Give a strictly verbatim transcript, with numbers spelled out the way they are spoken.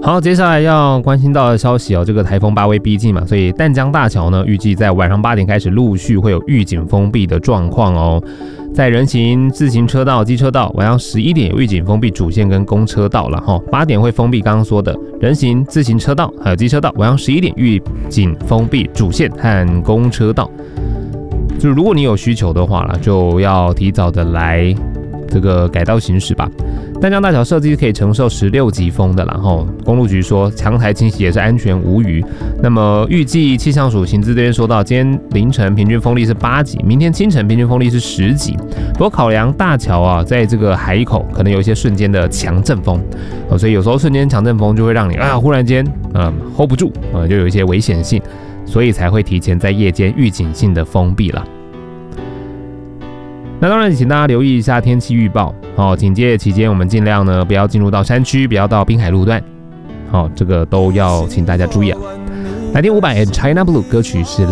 好，接下来要关心到的消息哦，这个台风八威逼近嘛，所以淡江大桥呢，预计在晚上八点开始陆续会有预警封闭的状况哦。在人行、自行车道、机车道，晚上十一点有预警封闭主线跟公车道了哈，八点会封闭刚刚说的人行、自行车道还有机车道，晚上十一点预警封闭主线和公车道。就如果你有需求的话啦，就要提早的来这个改道行驶吧。淡江大桥设计可以承受十六级风的啦，然后公路局说强台倾斜也是安全无虞。那么预计气象署行资这边说到，今天凌晨平均风力是八级，明天清晨平均风力是十级。不过考量大桥啊，在这个海口可能有一些瞬间的强阵风，哦，所以有时候瞬间强阵风就会让你啊忽然间嗯 hold 不住，呃就有一些危险性，所以才会提前在夜间预警性的封闭了。那当然，请大家留意一下天气预报哦。警戒期间，我们尽量呢不要进入到山区，不要到滨海路段，好、哦，这个都要请大家注意啊。来听伍佰 and China Blue 歌曲是